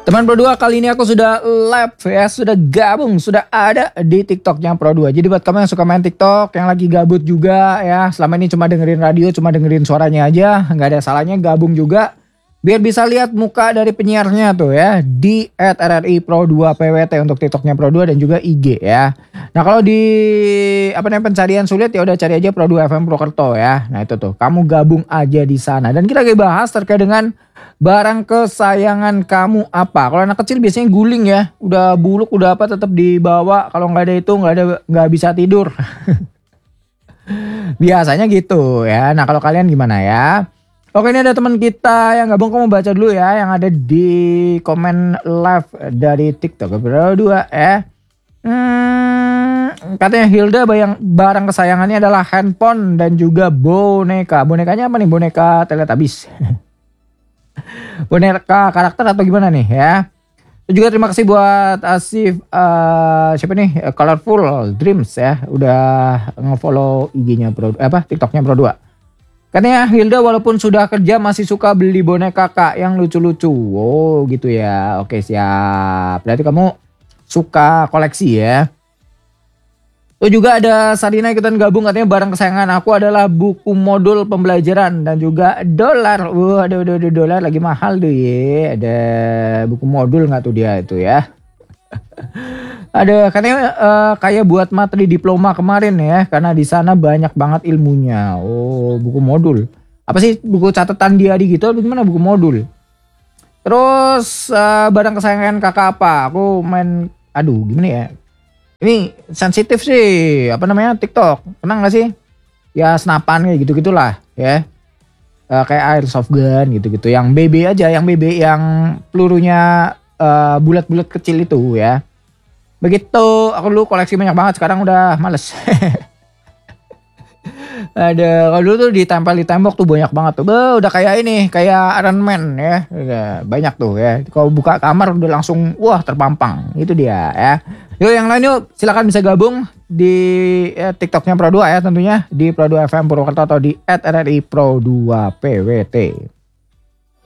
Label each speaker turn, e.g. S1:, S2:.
S1: Teman Pro 2, kali ini aku sudah live ya, sudah gabung, sudah ada di TikToknya Pro 2. Jadi buat kamu yang suka main TikTok, yang lagi gabut juga ya, selama ini cuma dengerin radio, cuma dengerin suaranya aja, nggak ada salahnya gabung juga. Biar bisa lihat muka dari penyiarnya tuh ya, di @RRI Pro 2 PWT untuk TikToknya Pro 2 dan juga IG ya. Nah kalau di pencarian sulit ya udah cari aja Pro 2 FM Purwokerto ya. Nah itu tuh, kamu gabung aja di sana. Dan kita lagi bahas terkait dengan barang kesayangan kamu apa. Kalau anak kecil biasanya guling ya, udah buluk udah apa tetap dibawa. Kalau nggak ada itu nggak bisa tidur. Biasanya gitu ya. Nah kalau kalian gimana ya? Oke, ini ada teman kita yang gabung, kamu baca dulu ya yang ada di komen live dari TikTok Pro 2 ya. Katanya Hilda barang kesayangannya adalah handphone dan juga boneka. Bonekanya apa nih? Boneka Teletubbies. Boneka karakter atau gimana nih ya? Juga terima kasih buat Asif siapa nih? Colorful Dreams ya, udah nge-follow IG-nya TikToknya Pro 2. Katanya Hilda walaupun sudah kerja masih suka beli boneka kak yang lucu-lucu. Oh gitu ya. Oke siap. Berarti kamu suka koleksi ya. Tuh juga ada Sarina ikutan gabung, katanya barang kesayangan aku adalah buku modul pembelajaran dan juga dolar. Wah ada dolar lagi mahal tuh ya. Ada buku modul nggak tuh dia itu ya. Ada katanya kayak buat materi diploma kemarin ya, karena di sana banyak banget ilmunya. Oh buku modul. Apa sih, buku catatan diari gitu? Gimana buku modul? Terus barang kesayangan kakak apa? Aku main, aduh gimana ya? Ini sensitif sih, TikTok. Kenang gak sih? Ya senapan kayak gitu-gitulah ya. Kayak airsoft gun gitu-gitu. Yang BB aja, yang BB yang pelurunya bulat-bulat kecil itu ya. Begitu, aku dulu koleksi banyak banget, sekarang udah males. Ada, kalau dulu tuh ditempel di tembok tuh banyak banget tuh. Udah kayak ini, kayak Iron Man ya. Udah banyak tuh ya. Kalau buka kamar udah langsung wah terpampang. Itu dia ya. Yuk yang lain yuk, silakan bisa gabung di TikToknya Pro 2 ya tentunya, di Pro 2 FM Purwokerto atau di @RRI Pro 2 PWT.